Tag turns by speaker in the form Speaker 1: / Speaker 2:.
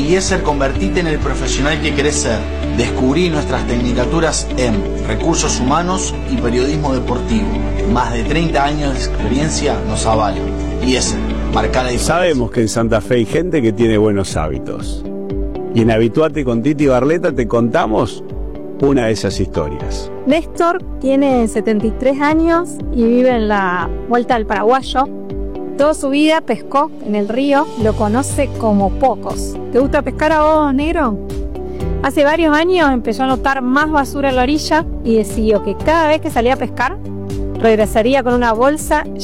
Speaker 1: En IESER convertite en el profesional que querés ser. Descubrí nuestras tecnicaturas en Recursos Humanos y Periodismo Deportivo. Más de 30 años de experiencia nos avalan. IESER, marca la diferencia.
Speaker 2: Sabemos que en Santa Fe hay gente que tiene buenos hábitos. Y en Habituate con Titi Barleta te contamos una de esas historias.
Speaker 3: Néstor tiene 73 años y vive en la Vuelta del Paraguayo. Toda su vida pescó en el río, lo conoce como pocos. ¿Te gusta pescar a vos, negro? Hace varios años empezó a notar más basura en la orilla y decidió que cada vez que salía a pescar, regresaría con una bolsa